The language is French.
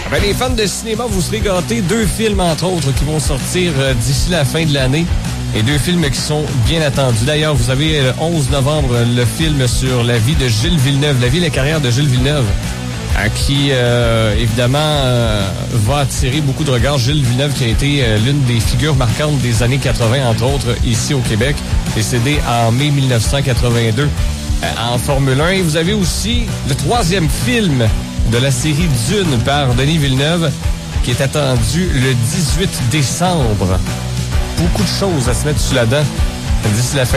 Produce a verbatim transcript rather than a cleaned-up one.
Ben, les fans de cinéma, vous serez gâtés. Deux films, entre autres, qui vont sortir euh, d'ici la fin de l'année. Et deux films qui sont bien attendus. D'ailleurs, vous avez le onze novembre le film sur la vie de Gilles Villeneuve, la vie et la carrière de Gilles Villeneuve, euh, qui, euh, évidemment, euh, va attirer beaucoup de regards. Gilles Villeneuve qui a été euh, l'une des figures marquantes des années quatre-vingt, entre autres, ici au Québec, décédé en mai mille neuf cent quatre-vingt-deux euh, en Formule un. Et vous avez aussi le troisième film de la série Dune par Denis Villeneuve, qui est attendu le dix-huit décembre. Beaucoup de choses à se mettre sous la dent d'ici la fin